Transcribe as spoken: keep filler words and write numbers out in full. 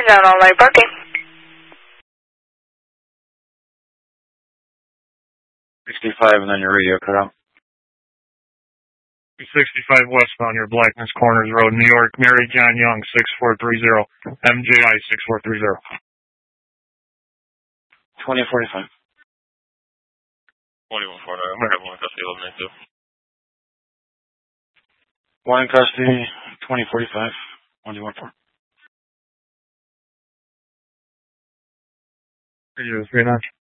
down online parking. sixty-five and then your radio cut out. sixty-five westbound, your Blackness Corners Road, New York, Mary John Young, six four three zero, M J I six four three zero. twenty forty-five. twenty-one forty-nine. I'm going to have one custody eliminate too. One in custody, twenty forty-five, one two one four. three zero three nine.